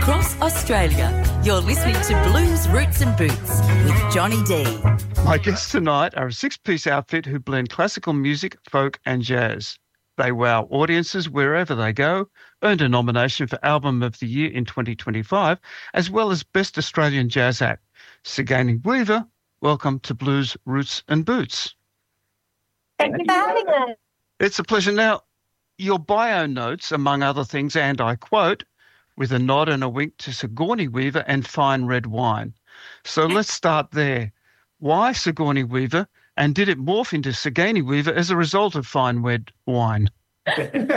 across Australia. You're listening to Blues, Roots and Boots with Johnny D. My guests tonight are a six-piece outfit who blend classical music, folk and jazz. They wow audiences wherever they go, earned a nomination for Album of the Year in 2025, as well as Best Australian Jazz Act. Sigourney Weaver, welcome to Blues, Roots and Boots. Thank you for having us. It's a pleasure. Now, your bio notes, among other things, and I quote, with a nod and a wink to Sigourney Weaver and fine red wine. So let's start there. Why Sigourney Weaver, and did it morph into Sigourney Weaver as a result of fine red wine? I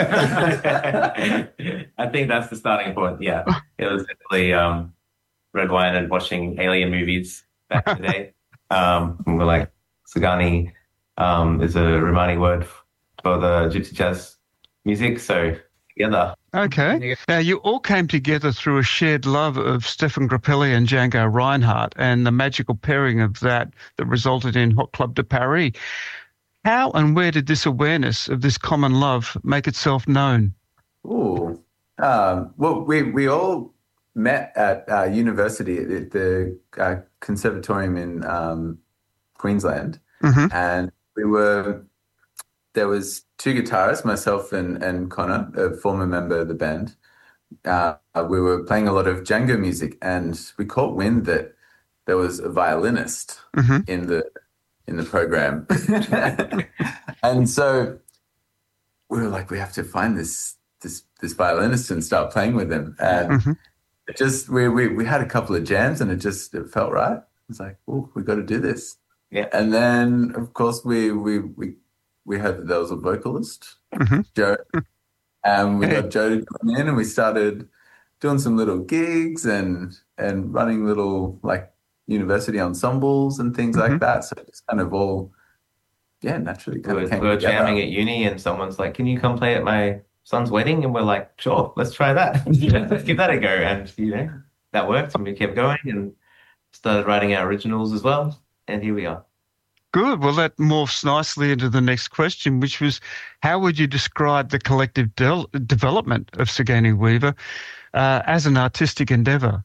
think that's the starting point, yeah. It was definitely red wine and watching alien movies back in the day. We're like, Sigourney is a Romani word for the gypsy jazz music, so together. Okay. Now, you all came together through a shared love of Stefan Grappelli and Django Reinhardt and the magical pairing of that resulted in Hot Club de Paris. How and where did this awareness of this common love make itself known? Well, we all met at university at the conservatorium in Queensland, and there was two guitarists, myself and Connor, a former member of the band. We were playing a lot of Django music, and we caught wind that there was a violinist in the program, and so we were like, we have to find this violinist and start playing with him. And it just we had a couple of jams, and it felt right. It was like, oh, we got to do this. Yeah, and then of course we heard that there was a vocalist, Joe, and we got Joe to come in, and we started doing some little gigs and running little like university ensembles and things like that. So it's kind of all, naturally kind of came we were together. jamming at uni, and someone's like, "Can you come play at my son's wedding?" And we're like, "Sure, let's try that. Let's give that a go." And that worked, and we kept going and started writing our originals as well. And here we are. Good. Well, that morphs nicely into the next question, which was, how would you describe the collective development of Sigourney Weaver as an artistic endeavour?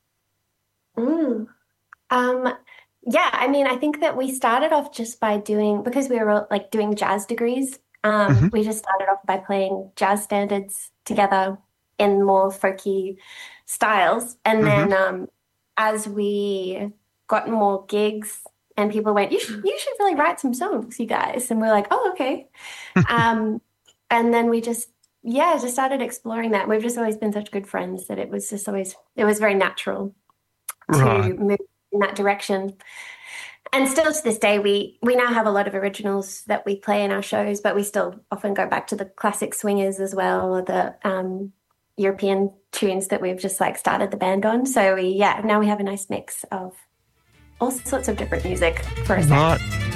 I mean, I think that we started off just by because we were like doing jazz degrees. We just started off by playing jazz standards together in more folky styles. And then as we got more gigs, and people went, you should really write some songs, you guys. And we're like, oh, okay. And then we just started exploring that. We've just always been such good friends that it was very natural to move in that direction. And still to this day, we now have a lot of originals that we play in our shows, but we still often go back to the classic swingers as well, or the European tunes that we've just like started the band on. So now we have a nice mix of all sorts of different music for a set. Right.